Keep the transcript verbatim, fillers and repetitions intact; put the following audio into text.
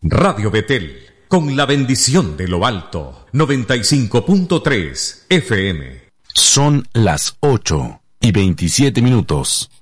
Radio Betel, con la bendición de lo alto, noventa y cinco punto tres F M. Son las ocho y veintisiete minutos.